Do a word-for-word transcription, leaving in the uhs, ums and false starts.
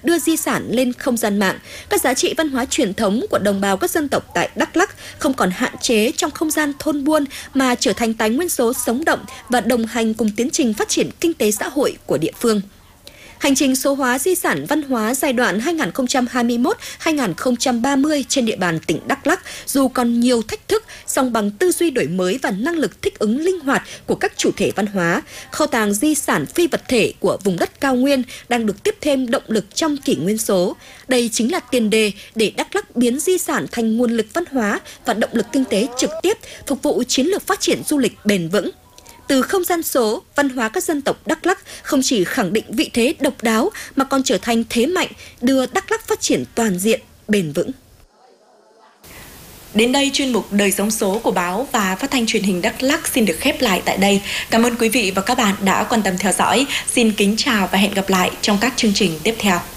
đưa di sản lên không gian mạng, các giá trị văn hóa truyền thống của đồng bào các dân tộc tại Đắk Lắk không còn hạn chế trong không gian thôn buôn mà trở thành tài nguyên số sống động và đồng hành cùng tiến trình phát triển kinh tế xã hội của địa phương. Hành trình số hóa di sản văn hóa giai đoạn hai nghìn không trăm hai mươi mốt đến hai nghìn không trăm ba mươi trên địa bàn tỉnh Đắk Lắk dù còn nhiều thách thức, song bằng tư duy đổi mới và năng lực thích ứng linh hoạt của các chủ thể văn hóa, kho tàng di sản phi vật thể của vùng đất cao nguyên đang được tiếp thêm động lực trong kỷ nguyên số. Đây chính là tiền đề để Đắk Lắk biến di sản thành nguồn lực văn hóa và động lực kinh tế trực tiếp, phục vụ chiến lược phát triển du lịch bền vững. Từ không gian số, văn hóa các dân tộc Đắk Lắk không chỉ khẳng định vị thế độc đáo mà còn trở thành thế mạnh đưa Đắk Lắk phát triển toàn diện, bền vững. Đến đây, chuyên mục Đời sống số của báo và phát thanh truyền hình Đắk Lắk xin được khép lại tại đây. Cảm ơn quý vị và các bạn đã quan tâm theo dõi. Xin kính chào và hẹn gặp lại trong các chương trình tiếp theo.